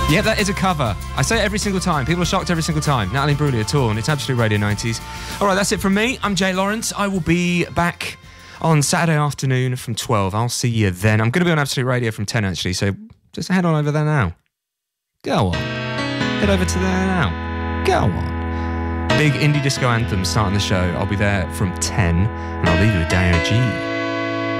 Yeah, that is a cover. I say it every single time. People are shocked every single time. Natalie Imbruglia at all, and it's Absolute Radio 90s. All right, that's it from me. I'm Jay Lawrence. I will be back on Saturday afternoon from 12. I'll see you then. I'm going to be on Absolute Radio from 10, actually, so just head on over there now. Go on. Head over to there now. Go on. Big indie disco anthem starting the show. I'll be there from 10, and I'll leave you with Dario G.